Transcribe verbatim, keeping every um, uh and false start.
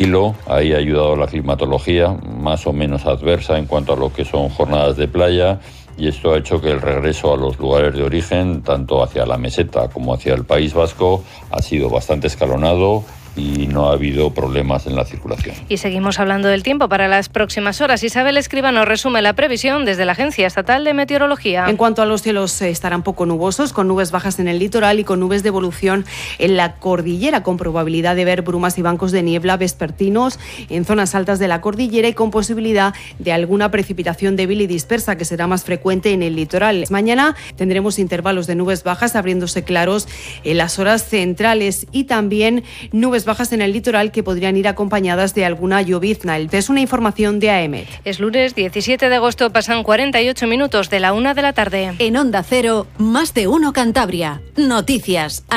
tranquilo. Ahí ha ayudado la climatología, más o menos adversa en cuanto a lo que son jornadas de playa, y esto ha hecho que el regreso a los lugares de origen, tanto hacia la meseta como hacia el País Vasco, ha sido bastante escalonado y no ha habido problemas en la circulación. Y seguimos hablando del tiempo para las próximas horas. Isabel Escribano nos resume la previsión desde la Agencia Estatal de Meteorología. En cuanto a los cielos, estarán poco nubosos, con nubes bajas en el litoral y con nubes de evolución en la cordillera, con probabilidad de ver brumas y bancos de niebla vespertinos en zonas altas de la cordillera y con posibilidad de alguna precipitación débil y dispersa, que será más frecuente en el litoral. Mañana tendremos intervalos de nubes bajas abriéndose claros en las horas centrales y también nubes bajas en el litoral que podrían ir acompañadas de alguna llovizna. Es una información de A E M E T. Es lunes diecisiete de agosto, pasan cuarenta y ocho minutos de la una de la tarde. En Onda Cero, Más de Uno Cantabria. Noticias.